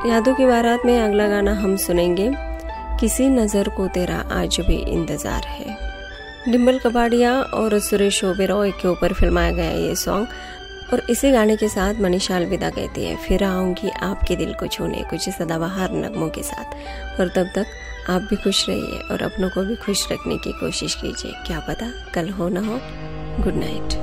यादों की बारात में अगला गाना हम सुनेंगे, किसी नज़र को तेरा आज भी इंतज़ार है। डिम्पल कपाड़िया और सुरेश ओबेरॉय के ऊपर फिल्माया गया ये सॉन्ग। और इसी गाने के साथ मनीषा अलविदा कहती है, फिर आऊँगी आपके दिल को छूने, कुछ सदाबहार नगमों के साथ। और तब तक आप भी खुश रहिए और अपनों को भी खुश रखने की कोशिश कीजिए, क्या पता कल हो ना हो। Good night.